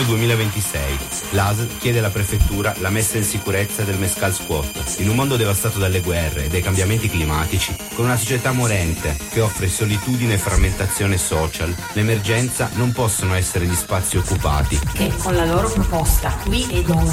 2026. L'ASL chiede alla prefettura la messa in sicurezza del Mescal Squat. In un mondo devastato dalle guerre e dai cambiamenti climatici, con una società morente che offre solitudine e frammentazione social, l'emergenza non possono essere gli spazi occupati. Che con la loro proposta qui ed ora